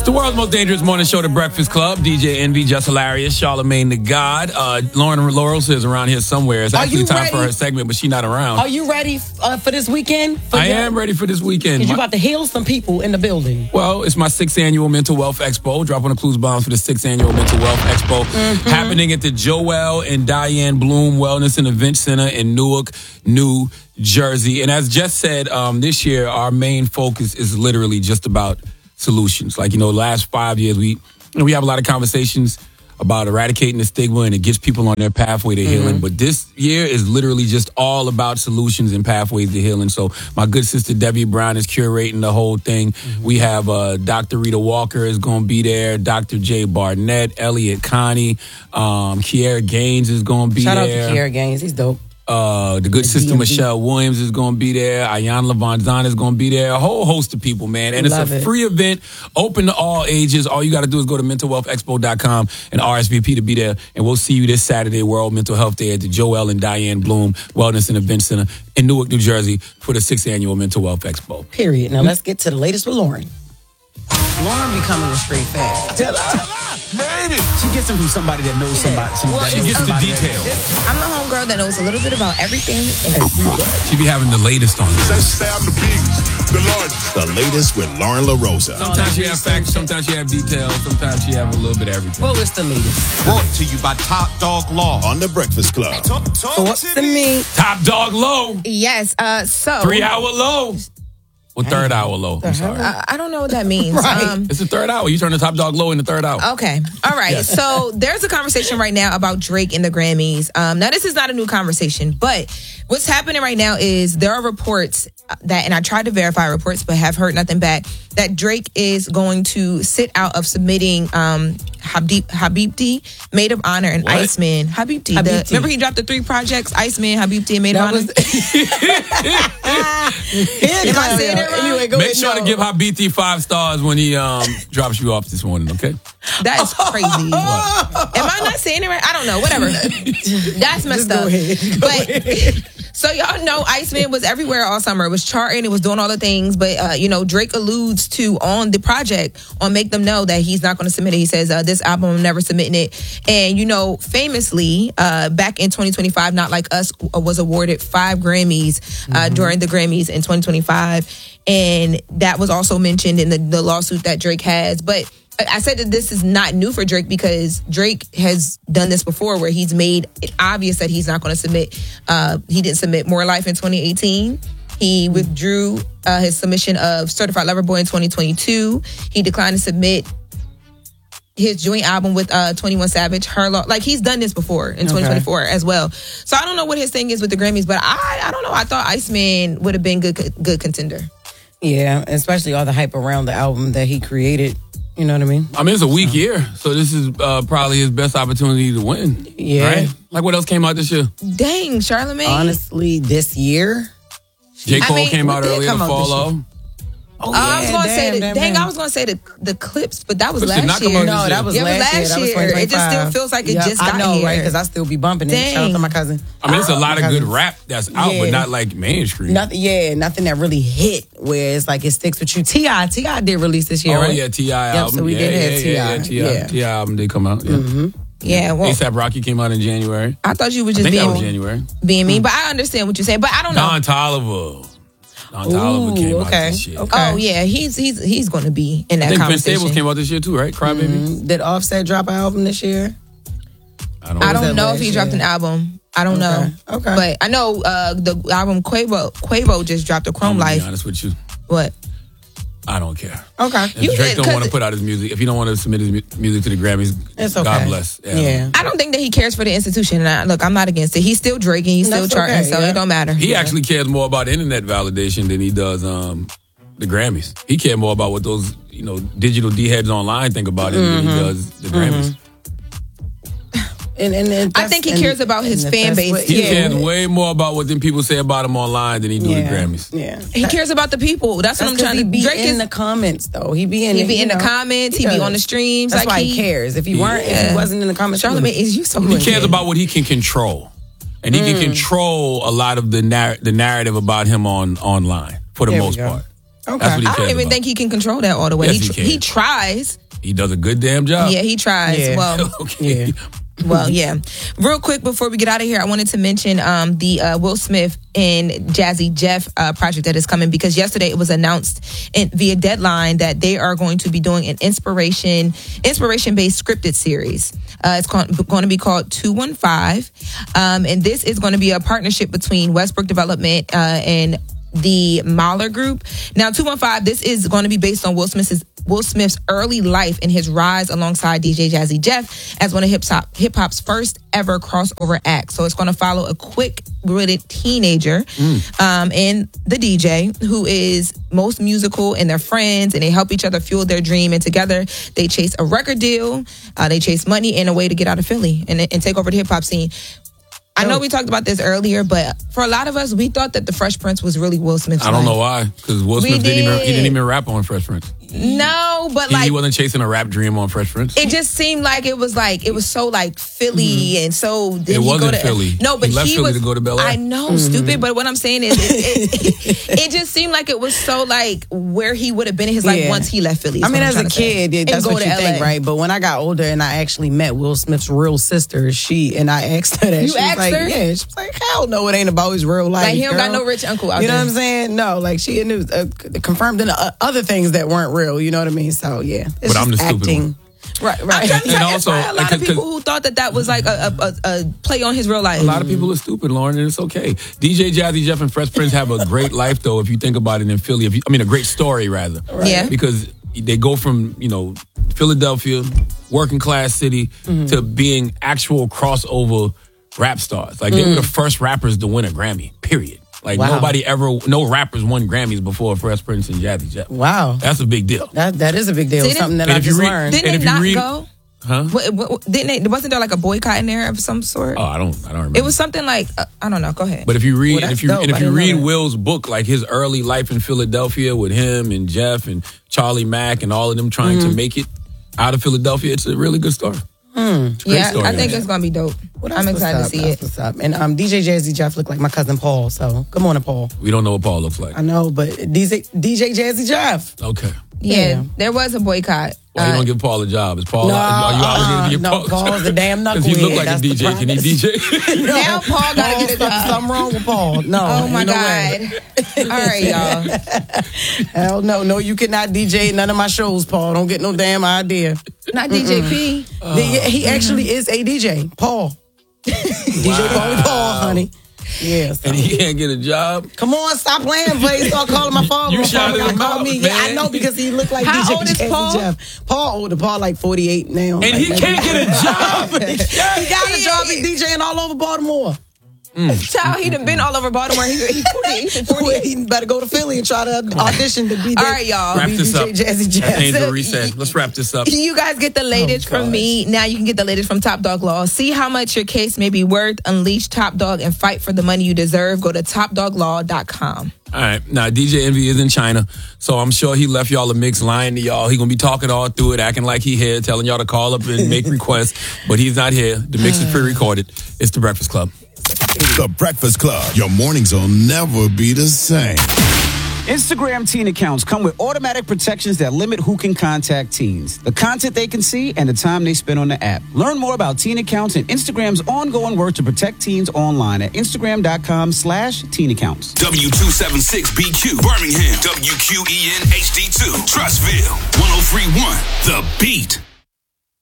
The world's most dangerous morning show, The Breakfast Club. DJ Envy, Just Hilarious, Charlamagne the God. Lauren Laurels is around here somewhere. It's actually time for her segment, but she's not around. Are you ready for this weekend? I am ready for this weekend. Because you're about to heal some people in the building. Well, it's my 6th annual Mental Wealth Expo. Dropping the clues bombs for the 6th annual Mental Wealth Expo. Happening at the Joel and Diane Bloom Wellness and Event Center in Newark, New Jersey. And as Jess said, this year, our main focus is literally just about solutions. Like, the last 5 years, we have a lot of conversations about eradicating the stigma, and it gets people on their pathway to healing. But this year is literally just all about solutions and pathways to healing. So my good sister Debbie Brown is curating the whole thing. We have Dr. Rita Walker is going to be there, Dr. Jay Barnett, Elliot Connie, Kiera Gaines is going to be there. Shout out to Kiera Gaines. He's dope. The good sister Michelle Williams is going to be there. Ayanna Lavanzana is going to be there. A whole host of people, man. And it's a free event, open to all ages. All you got to do is go to mentalwealthexpo.com and RSVP to be there. And we'll see you this Saturday, World Mental Health Day at the Joel and Diane Bloom Wellness and Event Center in Newark, New Jersey for the 6th annual Mental Wealth Expo. Period. Now let's get to the latest with Lauren. Lauren be coming with straight facts. Tell her. Made it. She gets them from somebody that knows somebody. She gets the details. I'm the homegirl that knows a little bit about everything and everything. She be having the latest on this. The biggest, the largest. The latest with Lauren LaRosa. Sometimes she have facts, sometimes she have details, sometimes she have a little bit of everything. Well, it's the latest. Brought to you by Top Dog Law on The Breakfast Club. So what's the mean? Top Dog Low. Yes, so 3 hour low. Well, third hour low. I'm sorry. I don't know what that means. Right. It's the third hour. You turn the Top Dog Low in the third hour. Okay. All right. Yes. So there's a conversation right now about Drake and the Grammys. Now, this is not a new conversation, but what's happening right now is there are reports that, and I tried to verify reports, but have heard nothing back, that Drake is going to sit out of submitting Habibti, Maid of Honor, and What? Iceman. Habibti. Remember he dropped the 3 projects, Iceman, Habibti, and Maid of Honor? Am I saying it wrong? Anyway, Make sure to give Habibti 5 stars when he drops you off this morning, okay? That is crazy. Am I not saying it right? I don't know. Whatever. That's messed up. But so y'all know Iceman was everywhere all summer. It was charting. It was doing all the things. But, Drake alludes to on the project on Make Them Know that he's not going to submit it. He says, this album, I'm never submitting it. And, famously, back in 2025, Not Like Us was awarded 5 Grammys during the Grammys in 2025. And that was also mentioned in the lawsuit that Drake has. But I said that this is not new for Drake because Drake has done this before where he's made it obvious that he's not going to submit. He didn't submit More Life in 2018. He withdrew his submission of Certified Lover Boy in 2022. He declined to submit his joint album with 21 Savage, Her Law. Like, he's done this before in 2024 as well. So I don't know what his thing is with the Grammys, but I don't know. I thought Iceman would have been good contender. Yeah, especially all the hype around the album that he created. You know what I mean? I mean, it's a weak year, so this is probably his best opportunity to win. Yeah. Right? Like, what else came out this year? Dang, Charlamagne. Honestly, this year. J. Cole came out earlier to fall off. Oh, I was going to say damn. I was going to say the Clips, but that was Listen, last knock 'em year. out No, that was Yeah, it was last year. That was 2025. It just still feels like it just got I know, here. right? Because I still be bumping it. Dang. Shout out to my cousin. I mean, it's a lot of good cousins. rap that's out, but not like mainstream. Nothing that really hit where it's like it sticks with you. T.I. did release this year, Oh, right? yeah, T.I. album. So we did have T.I. T.I. album did come out, yeah. Yeah, well, A$AP Rocky came out in January. I thought you were I just think that was being January. mean, but I understand what you're saying. But I don't know. Don Toliver. Don Toliver came out this year. Oh yeah, he's going to be in that I think Vince conversation. Staples came out this year too, right? Crybaby. Did Offset drop an album this year? I don't that know if last he dropped year? an album. I don't know. Okay. But I know the album Quavo just dropped a Chrome I'm gonna Life. be honest with you. What? I don't care. Okay. If Drake don't want to put out his music, if he don't want to submit his music to the Grammys, It's okay. God bless. Yeah. I don't think that he cares for the institution. And look, I'm not against it. He's still Drake and he's still That's charting, okay, so it don't matter. He actually cares more about internet validation than he does the Grammys. He cares more about what those digital D heads online think about it than he does the Grammys. And I think he cares about his fan base. He cares way more about what them people say about him online than he do the Grammys. Yeah. He cares about the people. That's what I'm trying to. Be Drake in is the comments though. He be in the comments. He be on the streams. That's like why he cares. If he wasn't in the comments, Charlamagne, is you so? He cares about what he can control, and he can control a lot of the narrative about him online for the most part. That's what he I don't cares even about. think he can control that all the way. Yes, he can. He tries. He does a good damn job. Yeah, he tries. Yeah. Well, Okay. Yeah. well, yeah. Real quick before we get out of here, I wanted to mention the Will Smith and Jazzy Jeff project that is coming, because yesterday it was announced via Deadline that they are going to be doing an inspiration-based scripted series. It's going to be called 215, and this is going to be a partnership between Westbrook Development and the Mahler Group. Now, 215, this is going to be based on Will Smith's early life and his rise alongside DJ Jazzy Jeff as one of hip hop's first ever crossover acts. So it's going to follow a quick-witted teenager and the DJ who is most musical, and they're friends, and they help each other fuel their dream. And together they chase a record deal, they chase money, and a way to get out of Philly and take over the hip hop scene. I know we talked about this earlier, but for a lot of us, we thought that the Fresh Prince was really Will Smith's I don't life. know why, because Will Smith didn't even rap on Fresh Prince. No, but He wasn't chasing a rap dream on Fresh Prince. it just seemed like it was so Philly, and so It wasn't Philly. No, but he left Philly was to go to Bel Air. I know, stupid. But what I'm saying is, it just seemed like it was so where he would have been in his life once he left Philly. I mean, as a kid, that's what you think, LA. right? But when I got older and I actually met Will Smith's real sister, and I asked her that. You asked her? Yeah, she was like, hell no, it ain't about his real life. Like, he don't got girl. no rich uncle out You know there. what I'm saying? No, like she knew, confirmed in other things that weren't real. You know what I mean? So yeah, it's But I'm the just stupid acting. one. Right. I'm trying to And tell you, also, that's why a lot of people who thought that was like a play on his real life. A lot of people are stupid, Lauren, and it's okay. DJ Jazzy Jeff and Fresh Prince have a great life, though, if you think about it in Philly. A great story, rather. Right. Yeah. Because they go from, Philadelphia, working class city, to being actual crossover rap stars. Like, they were the first rappers to win a Grammy, period. Like, Wow. no rappers won Grammys before Fresh Prince and Jazzy Jeff. Wow, That's a big deal. that is a big deal. Something that and I if you just read- learned. Didn't And they if you not read- go? Huh? Wasn't there like a boycott in there of some sort? Oh, I don't remember. It was something like I don't know. Go ahead. But if you read, Well, if that's you dope. and if I you didn't know read that. Will's book, like his early life in Philadelphia with him and Jeff and Charlie Mack and all of them trying to make it out of Philadelphia, it's a really good story. It's a great story, I think man. it's gonna be dope. Well, that's I'm excited to what's see up. it. That's what's up. And DJ Jazzy Jeff looked like my cousin Paul. So good morning, Paul. We don't know what Paul looks like. I know, but DJ Jazzy Jeff. Okay. Yeah, there was a boycott. Why you don't give Paul a job? Is Paul? No, are you obligated to give no, Paul? Paul's a damn Because he look knucklehead. like That's a the DJ. Can he problem. DJ? Now Paul gotta get a job. Something wrong with Paul. No. Oh my ain't no way. God! All right, y'all. Hell no. No, you cannot DJ none of my shows, Paul. Don't get no damn idea. Not DJP. He actually is a DJ. Paul. DJ Paul, honey. Yes. And he can't get a job. Come on, stop playing, please. Start calling my phone. You My phone shouted gotta him call out, me. man. Yeah, I know, because he looked like How DJ old is Jazzy Paul? Jeff. Paul older. Paul like 48 now. And Like, he can't get a job. He got a job. He's DJing all over Baltimore. Child, he done been all over Baltimore. He's 48. He better go to Philly and try to audition to be All right, y'all. Wrap this up. DJ Jazzy Jeff. That's Angel Reset. Let's wrap this up. You guys get the latest from me. Now you can get the latest from Top Dog Law. See how much your case may be worth. Unleash Top Dog and fight for the money you deserve. Go to topdoglaw.com. All right. Now, DJ Envy is in China, so I'm sure he left y'all a mix lying to y'all. He going to be talking all through it, acting like he here, telling y'all to call up and make requests, but he's not here. The mix is pre-recorded. It's The Breakfast Club. The Breakfast Club. Your mornings will never be the same. Instagram teen accounts come with automatic protections that limit who can contact teens, the content they can see, and the time they spend on the app. Learn more about teen accounts and Instagram's ongoing work to protect teens online at Instagram.com/teen accounts. W276BQ, Birmingham, WQEN HD2, Trussville, 103.1, The Beat.